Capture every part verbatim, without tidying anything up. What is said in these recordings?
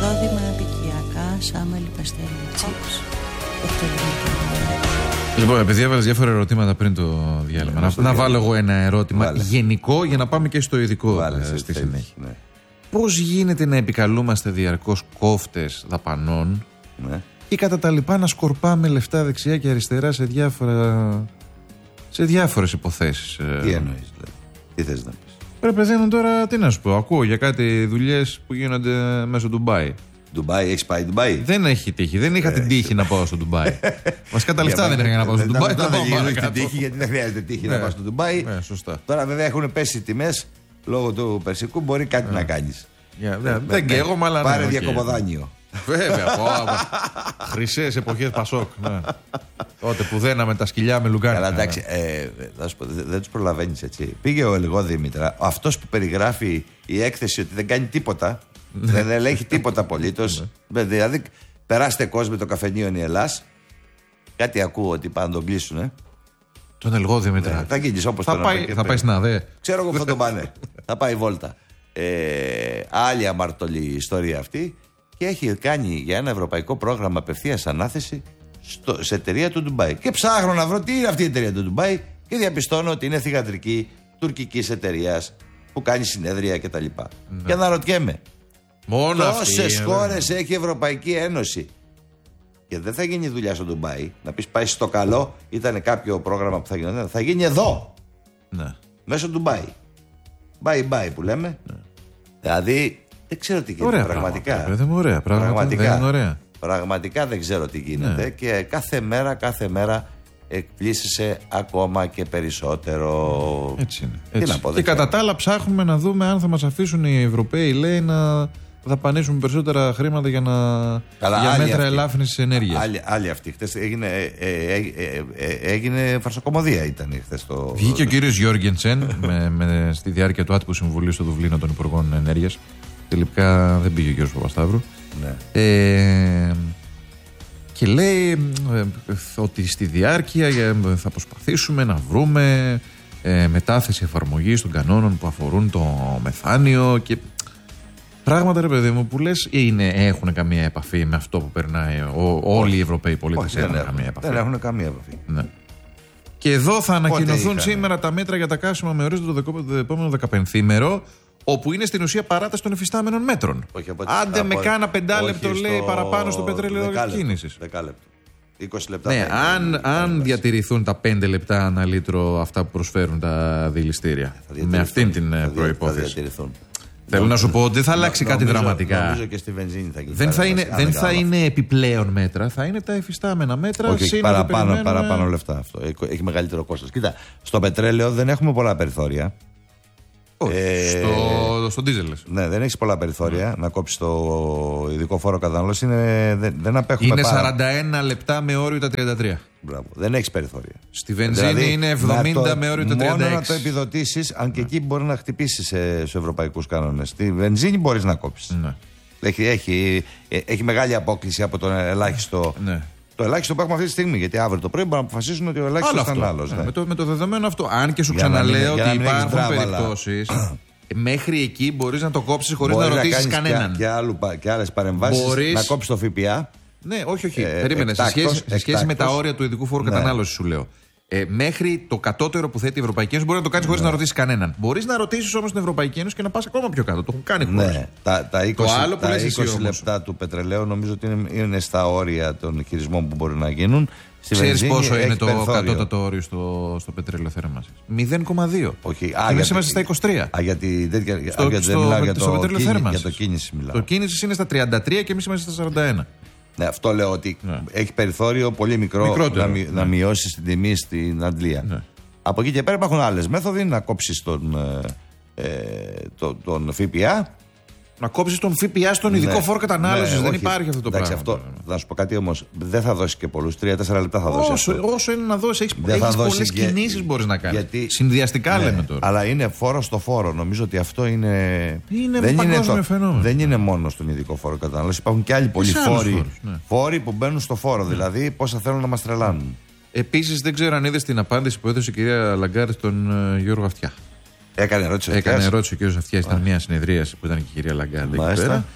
Εισόδημα επικιακά, σάμελι, παστέλι, τσίπς. Λοιπόν, επειδή έβαλες διάφορα ερωτήματα πριν το διάλειμμα, να, να βάλω εγώ ένα ερώτημα Βάλε. γενικό για να πάμε και στο ειδικό Βάλε, ε, στη συνέχεια. Ναι. Πώς γίνεται να επικαλούμαστε διαρκώς κόφτες δαπανών ναι. και κατά τα λοιπά να σκορπάμε λεφτά δεξιά και αριστερά σε, διάφορα, σε διάφορες υποθέσεις. Τι εννοείς δηλαδή, τι θες να πεις? Ρε παιδί μου, τώρα τι να σου πω, ακούω για κάτι δουλειές που γίνονται μέσω Ντουμπάι. Ντουμπάι, έχεις πάει Ντουμπάι? Δεν έχει τύχη, δεν είχα την τύχη να πάω στο Ντουμπάι. Βασικά τα λεφτά δεν είχα για να πάω στο Ντουμπάι. Δεν έχει την τύχη, γιατί δεν χρειάζεται τύχη να πάω στο Ντουμπάι. Τώρα βέβαια έχουν πέσει οι τιμές λόγω του περσικού, μπορεί κάτι να κάνεις. Δεν καίγομαι, αλλά. Πάρε διακοποδάνιο. Βέβαια, χρυσές εποχές Πασόκ. Τότε που δέναμε τα σκυλιά με λουκάνικα. Καλά, εντάξει, δεν τους προλαβαίνεις έτσι. Πήγε ο Ελγό Δήμητρα, αυτός που περιγράφει η έκθεση ότι δεν κάνει τίποτα. Δεν ελέγχει τίποτα απολύτως. Δηλαδή, περάστε κόσμο το καφενείο η Ελλάς. Κάτι ακούω ότι πάνε να τον κλείσουνε. Τον Ελγό Δημήτρα. Θα γίνεις όπως θα, πάει, θα πάει στην ΑΔΕ. Ξέρω εγώ που θα τον πάνε. Θα πάει βόλτα. Ε, άλλη αμαρτωλή ιστορία αυτή. Και έχει κάνει για ένα ευρωπαϊκό πρόγραμμα απευθείας ανάθεση στο, σε εταιρεία του Ντουμπάι. Και ψάχνω να βρω τι είναι αυτή η εταιρεία του Ντουμπάι και διαπιστώνω ότι είναι θυγατρική τουρκικής εταιρείας που κάνει συνέδρια κτλ. Και, ναι. και αναρωτιέμαι. Τόσες χώρες έχει η Ευρωπαϊκή Ένωση και δεν θα γίνει δουλειά στο Ντουμπάι. Να πεις πάει στο καλό, ήταν κάποιο πρόγραμμα που θα γίνει. Θα γίνει εδώ. Ναι. Μέσω Ντουμπάι. Bye bye που λέμε. Ναι. Δηλαδή δεν ξέρω τι γίνεται. Ωραία πραγματικά. Πράγματα, ωραία, πραγματικά, δεν ωραία. πραγματικά δεν ξέρω τι γίνεται. Ναι. Και κάθε μέρα, κάθε μέρα εκπλήσεσαι ακόμα και περισσότερο. Έτσι είναι. Έτσι. Τι να πω, και κατά τα άλλα ψάχνουμε να δούμε αν θα μας αφήσουν οι Ευρωπαίοι, λέει, να δαπανίσουν περισσότερα χρήματα για, να... Καλά, για μέτρα αυτή. ελάφρυνσης ενέργειας. Άλλη, άλλη αυτή. Χτες έγινε, ε, ε, ε, ε, έγινε φαρσοκομωδία ήταν χθες το... Βγήκε ο κύριος Γιώργενσεν με, με, στη διάρκεια του άτυπου συμβουλίου στο Δουβλίνο των Υπουργών Ενέργειας. Τελικά δεν πήγε ο κύριος Παπασταύρου. Ναι. Ε, και λέει ε, ότι στη διάρκεια ε, θα προσπαθήσουμε να βρούμε ε, μετάθεση εφαρμογής των κανόνων που αφορούν το μεθάνιο και πράγματα, ρε παιδί μου, που λες είναι, έχουν καμία επαφή με αυτό που περνάει ο, όλοι οι Ευρωπαίοι πολίτες. Δεν έχουν καμία επαφή. Δεν έχουν καμία επαφή. Ναι. Και εδώ θα ανακοινωθούν σήμερα τα μέτρα για τα καύσιμα με ορίζοντα το επόμενο δεκαπενθήμερο, όπου είναι στην ουσία παράταση των εφιστάμενων μέτρων. Όχι, από, άντε από, με κάνα πεντάλεπτο, στο... λέει, παραπάνω στο πετρέλαιο κίνησης. Δεκάλεπτο. είκοσι λεπτά. Ναι, αν, αν διατηρηθούν τα πέντε λεπτά ανά λίτρο αυτά που προσφέρουν τα δηληστήρια. Με αυτήν την προϋπόθεση. Θέλω να σου πω ότι δεν θα αλλάξει νομίζω, κάτι δραματικά. Νομίζω και στη βενζίνη θα γίνει. Δεν θα είναι, δεν θα είναι επιπλέον μέτρα, θα είναι τα εφιστάμενα μέτρα. Όχι, παραπάνω, παραπάνω λεφτά αυτό. Έχει μεγαλύτερο κόστος. Κοίτα, στο πετρέλαιο δεν έχουμε πολλά περιθώρια. Όχι, ε, στο, στο ντίζελ. Ναι, δεν έχει πολλά περιθώρια mm. να κόψει το ειδικό φόρο κατανάλωση. Δεν, δεν απέχουμε. Είναι πάρα... σαράντα ένα λεπτά με όριο τα τριάντα τρία. Μπράβο. Δεν έχει περιθώρια. Στη βενζίνη δηλαδή, είναι εβδομήντα το, με όριο τα τριάντα έξι. Μόνο να το επιδοτήσει, αν και εκεί μπορεί να χτυπήσει στου ευρωπαϊκούς κανόνες. Στη βενζίνη μπορεί να κόψει. Ναι. Έχει, έχει, έχει μεγάλη απόκληση από τον ελάχιστο. Ναι. Το ελάχιστο που έχουμε αυτή τη στιγμή. Γιατί αύριο το πρωί μπορούν να αποφασίσουν ότι ο ελάχιστο ήταν άλλο. Ναι. Με, το, με το δεδομένο αυτό. Αν και σου ξαναλέω ότι υπάρχουν περιπτώσεις. Μέχρι εκεί μπορείς να το κόψεις χωρίς να ρωτήσεις κανέναν. Και, και άλλες παρεμβάσεις. Μπορείς... Να κόψεις το ΦΠΑ. Ναι, όχι, όχι. Ε, Περίμενε. Σε σχέση, σε σχέση με τα όρια του ειδικού φόρου ναι. κατανάλωσης, σου λέω. Ε, μέχρι το κατώτερο που θέτει η Ευρωπαϊκή Ένωση μπορεί να το κάνεις χωρίς ναι. να ρωτήσεις κανέναν. Μπορείς να ρωτήσεις όμως την Ευρωπαϊκή Ένωση και να πας ακόμα πιο κάτω. Το έχουν κάνει χωρίς. Ναι. Τα, τα είκοσι, το άλλο που τα είκοσι λεπτά του πετρελαίου νομίζω ότι είναι, είναι στα όρια των χειρισμών που μπορεί να γίνουν. Ξέρεις πόσο είναι το κατώτατο όριο στο, στο πετρέλαιο θέρμανσης? μηδέν κομμά δύο. Όχι, α, εμείς είμαστε στα είκοσι τρία. Α, γιατί δεν μιλάω για το πετρέλαιο θέρμανσης. Για το κίνηση μιλάω. Το κίνηση είναι στα τριάντα τρία και εμείς είμαστε στα σαράντα ένα. Ναι, αυτό λέω ότι ναι. έχει περιθώριο πολύ μικρό Μικρότερο, να, ναι. να μειώσει την τιμή στην Αντλία. Ναι. Από εκεί και πέρα υπάρχουν άλλες μέθοδοι να κόψεις τον, ε, τον, τον ΦΠΑ. Να κόψεις τον ΦΠΑ στον ειδικό ναι, φόρο κατανάλωσης. Ναι, δεν όχι. υπάρχει αυτό το Εντάξει, πράγμα. Αυτό, θα σου πω κάτι όμως. Δεν θα δώσει και πολλούς. τρία τέσσερα λεπτά θα δώσει. Όσο, όσο είναι να δώσει, έχεις πολλές και... κινήσεις μπορείς να κάνεις. Γιατί... Συνδυαστικά ναι, λέμε τώρα. Αλλά είναι φόρο στο φόρο. Νομίζω ότι αυτό είναι. Είναι δεν είναι το... φαινόμενο. Δεν είναι μόνο στον ειδικό φόρο κατανάλωση. Υπάρχουν και άλλοι πολλοί φόροι, φόρους, ναι. φόροι που μπαίνουν στο φόρο. Ναι. Δηλαδή πόσα θέλουν να μας τρελάνουν. Επίσης δεν ξέρω αν είδες την απάντηση που έδωσε η κυρία Λαγκάρη στον uh, Γιώργο Αυτιά. Έκανε ερώτηση. Έκανε ερώτηση ο κ. Αυτιά. Ήταν μια συνεδρίαση που ήταν και η κυρία Λαγκάρη εκεί πέρα.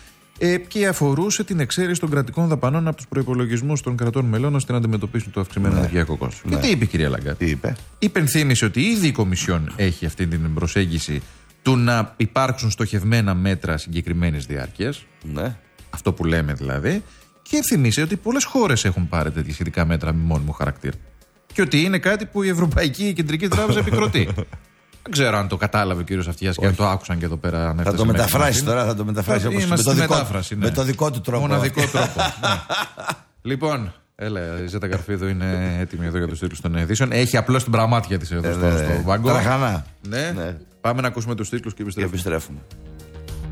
Ε, και αφορούσε την εξαίρεση των κρατικών δαπανών από τους προϋπολογισμούς των κρατών μελών ώστε να αντιμετωπίσουν το αυξημένο Ναι. ενεργειακό κόστος. Ναι. Και τι είπε η κυρία Λαγκάρντ? Τι είπε? Υπενθύμησε ότι ήδη η Κομισιόν έχει αυτή την προσέγγιση του να υπάρξουν στοχευμένα μέτρα συγκεκριμένης διάρκειας. Ναι. Αυτό που λέμε δηλαδή. Και θυμίσε ότι πολλές χώρες έχουν πάρει τέτοια σχετικά μέτρα με μόνιμο χαρακτήρα. Και ότι είναι κάτι που η Ευρωπαϊκή Κεντρική Τράπεζα επικροτεί. Δεν ξέρω αν το κατάλαβε ο κύριος Αυτιάς και αν το άκουσαν και εδώ πέρα. Αν Θα το μεταφράσει τώρα, θα το μεταφράσει όπως με, το δικό, μετάφραση, ναι. με το δικό του τρόπο. Μοναδικό τρόπο. Ναι. Λοιπόν, έλα, η Ζέτα Καρφίδου είναι έτοιμη εδώ για τους τίτλους των ειδήσεων. Έχει απλώς την πραμάτια της εδώ Ε, στο, ναι, στο βάγκο. Τραχανά. Ναι. Ναι. Πάμε να ακούσουμε τους τίτλους και Και επιστρέφουμε. επιστρέφουμε.